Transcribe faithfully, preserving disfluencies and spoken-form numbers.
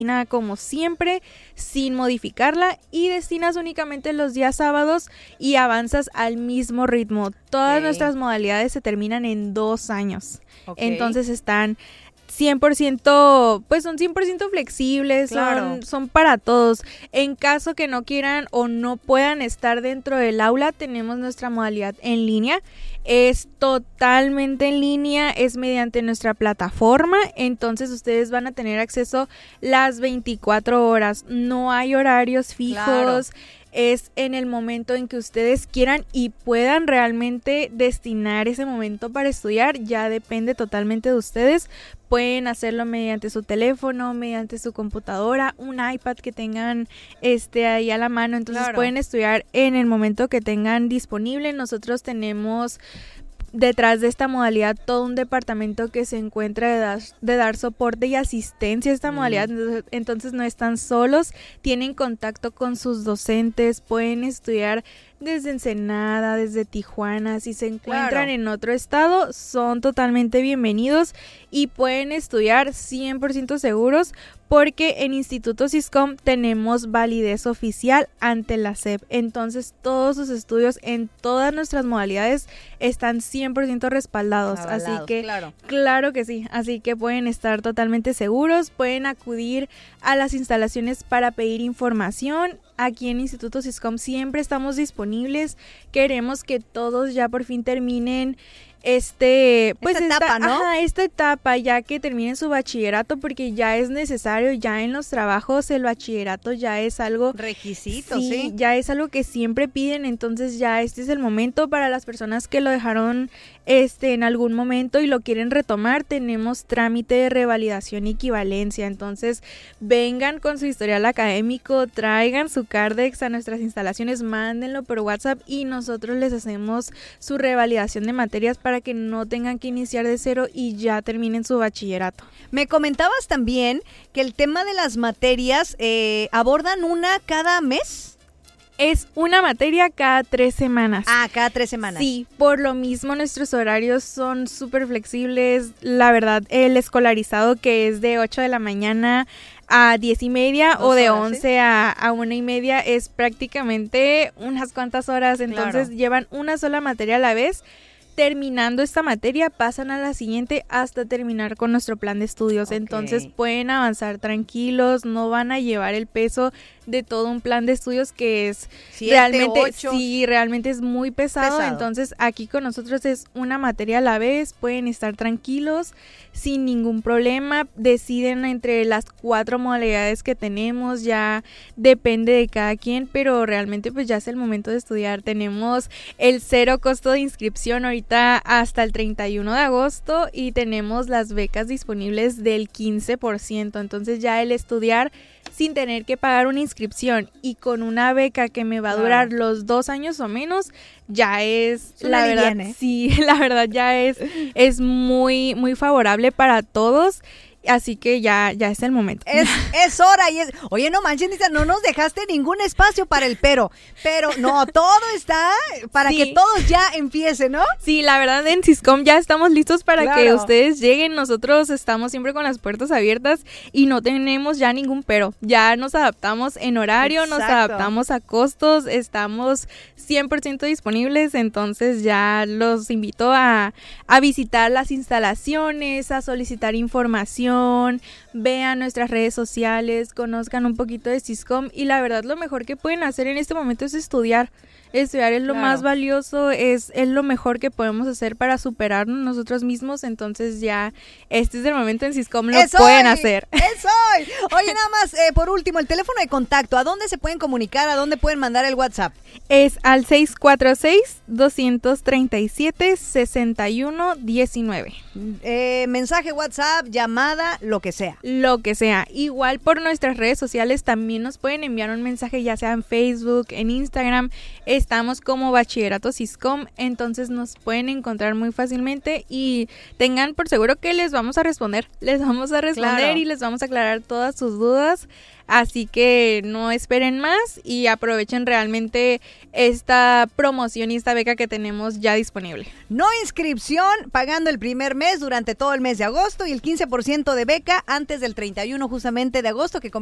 como siempre, sin modificarla, y destinas únicamente los días sábados y avanzas al mismo ritmo. Todas okay. nuestras modalidades se terminan en dos años. Okay. Entonces están cien por ciento, pues son cien por ciento flexibles, claro. son, son para todos. En caso que no quieran o no puedan estar dentro del aula, tenemos nuestra modalidad en línea. Es totalmente en línea, es mediante nuestra plataforma, entonces ustedes van a tener acceso las veinticuatro horas, no hay horarios fijos. Claro. Es en el momento en que ustedes quieran y puedan realmente destinar ese momento para estudiar, ya depende totalmente de ustedes. Pueden hacerlo mediante su teléfono, mediante su computadora, un iPad que tengan este ahí a la mano, entonces claro. pueden estudiar en el momento que tengan disponible. Nosotros tenemos detrás de esta modalidad todo un departamento que se encuentra de dar, de dar soporte y asistencia a esta mm. modalidad, entonces, entonces no están solos, tienen contacto con sus docentes, pueden estudiar desde Ensenada, desde Tijuana, si se encuentran claro. en otro estado, son totalmente bienvenidos y pueden estudiar cien por ciento seguros porque en Instituto Siscom tenemos validez oficial ante la S E P, entonces todos sus estudios en todas nuestras modalidades están cien por ciento respaldados, avalados, así que claro. claro que sí, así que pueden estar totalmente seguros, pueden acudir a las instalaciones para pedir información. Aquí en Instituto Siscom siempre estamos disponibles, queremos que todos ya por fin terminen este pues esta etapa, esta, ¿no? Ajá, esta etapa, ya que terminen su bachillerato, porque ya es necesario, ya en los trabajos el bachillerato ya es algo requisito, sí, sí, ya es algo que siempre piden, entonces ya este es el momento para las personas que lo dejaron este en algún momento y lo quieren retomar. Tenemos trámite de revalidación y equivalencia, entonces vengan con su historial académico, traigan su Cardex a nuestras instalaciones, mándenlo por WhatsApp y nosotros les hacemos su revalidación de materias para que no tengan que iniciar de cero y ya terminen su bachillerato. Me comentabas también que el tema de las materias eh, abordan una cada mes. Es una materia cada tres semanas. Ah, cada tres semanas. Sí, por lo mismo nuestros horarios son súper flexibles. La verdad, el escolarizado que es de ocho de la mañana a diez y media o de horas, once ¿sí? a, a una y media es prácticamente unas cuantas horas. Entonces claro. llevan una sola materia a la vez. Terminando esta materia pasan a la siguiente hasta terminar con nuestro plan de estudios, okay. Entonces pueden avanzar tranquilos, no van a llevar el peso de todo un plan de estudios que es Siete, realmente, ocho. sí, realmente es muy pesado. pesado, entonces aquí con nosotros es una materia a la vez, pueden estar tranquilos sin ningún problema, deciden entre las cuatro modalidades que tenemos, ya depende de cada quien, pero realmente pues ya es el momento de estudiar. Tenemos el cero costo de inscripción ahorita hasta el treinta y uno de agosto y tenemos las becas disponibles del quince por ciento, entonces ya el estudiar sin tener que pagar una inscripción y con una beca que me va a durar claro. los dos años o menos, ya es, es la verdad, liviana, ¿eh? sí, la verdad ya es, es muy, muy favorable para todos. Así que ya, ya es el momento. Es, es hora y es. Oye, no manches, Nisa, no nos dejaste ningún espacio para el pero. Pero no, todo está para sí. que todos ya empiecen, ¿no? Sí, la verdad en Siscom ya estamos listos para claro. que ustedes lleguen. Nosotros estamos siempre con las puertas abiertas y no tenemos ya ningún pero. Ya nos adaptamos en horario, Exacto. nos adaptamos a costos, estamos cien por ciento disponibles. Entonces ya los invito a, a visitar las instalaciones, a solicitar información. Vean nuestras redes sociales, conozcan un poquito de Siscom y la verdad lo mejor que pueden hacer en este momento es estudiar. Estudiar es lo claro. más valioso, es, es lo mejor que podemos hacer para superarnos nosotros mismos, entonces ya este es el momento en Siscom, lo ¡Es pueden hoy! hacer. ¡Es hoy! Oye, nada más, eh, por último, el teléfono de contacto, ¿a dónde se pueden comunicar? ¿A dónde pueden mandar el WhatsApp? Es al seis cuatro seis, dos tres siete, seis uno uno nueve. Eh, mensaje WhatsApp, llamada, lo que sea. Lo que sea. Igual por nuestras redes sociales también nos pueden enviar un mensaje, ya sea en Facebook, en Instagram. Estamos como Bachillerato Siscom, entonces nos pueden encontrar muy fácilmente y tengan por seguro que les vamos a responder, les vamos a responder claro. y les vamos a aclarar todas sus dudas. Así que no esperen más y aprovechen realmente esta promoción y esta beca que tenemos ya disponible. No inscripción, pagando el primer mes durante todo el mes de agosto y el quince por ciento de beca antes del treinta y uno justamente de agosto, que